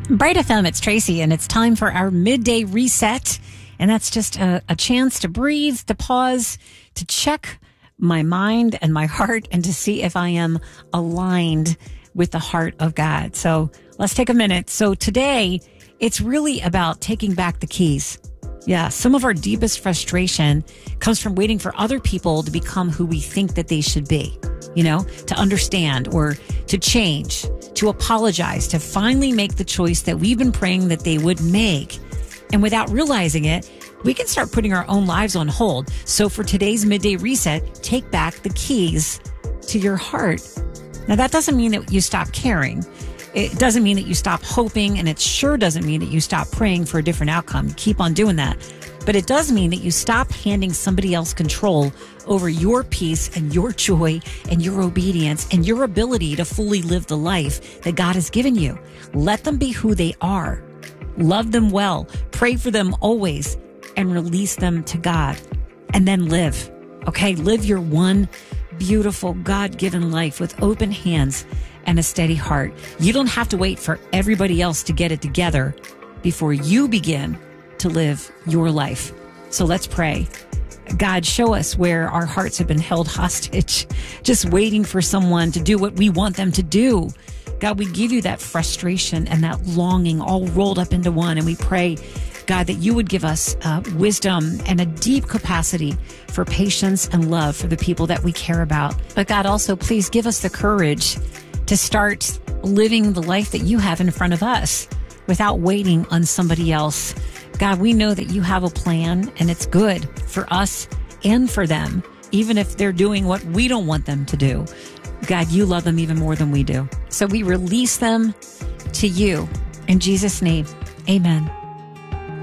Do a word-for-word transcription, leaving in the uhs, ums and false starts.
Bright F M, it's Tracy, and it's time for our midday reset. And that's just a, a chance to breathe, to pause, to check my mind and my heart, and to see if I am aligned with the heart of God. So let's take a minute. So today, it's really about taking back the keys. Yeah, some of our deepest frustration comes from waiting for other people to become who we think that they should be, you know, to understand or to change, to apologize, to finally make the choice that we've been praying that they would make. And without realizing it, we can start putting our own lives on hold. So for today's midday reset, take back the keys to your heart. Now, that doesn't mean that you stop caring. It doesn't mean that you stop hoping, and it sure doesn't mean that you stop praying for a different outcome. Keep on doing that. But it does mean that you stop handing somebody else control over your peace and your joy and your obedience and your ability to fully live the life that God has given you. Let them be who they are. Love them well. Pray for them always, and release them to God. And then live. Okay? Live your one beautiful God-given life with open hands and a steady heart. You don't have to wait for everybody else to get it together before you begin to live your life. So let's pray. God, show us where our hearts have been held hostage, just waiting for someone to do what we want them to do. God, we give you that frustration and that longing all rolled up into one. And we pray, God, that you would give us uh, wisdom and a deep capacity for patience and love for the people that we care about. But God, also, please give us the courage to start living the life that you have in front of us without waiting on somebody else. God, we know that you have a plan, and it's good for us and for them, even if they're doing what we don't want them to do. God, you love them even more than we do. So we release them to you. In Jesus' name, amen.